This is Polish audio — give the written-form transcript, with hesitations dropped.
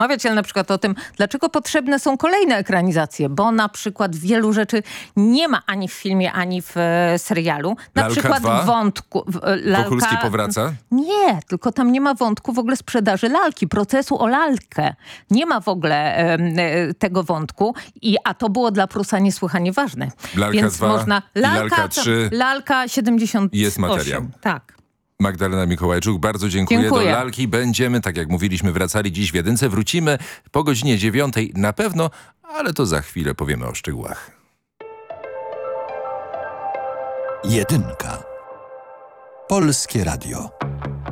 rozmawiać, ale na przykład o tym, dlaczego potrzebne są kolejne ekranizacje, bo na przykład wielu rzeczy nie ma ani w filmie, ani w serialu. Na Lalka przykład 2? wątku... Wokulski powraca? Nie, tylko tam nie ma wątku w ogóle sprzedaży lalki, procesu o lalkę. Nie ma w ogóle tego wątku, a to było dla Prusa niesłychanie ważne. Lalka Więc 2 można... i Lalka 3. Lalka 78. Jest materiał. Tak. Magdalena Mikołajczuk, bardzo dziękuję. Do lalki będziemy, tak jak mówiliśmy, wracali dziś w Jedynce. Wrócimy po godzinie 9 na pewno, ale to za chwilę powiemy o szczegółach. Jedynka. Polskie Radio.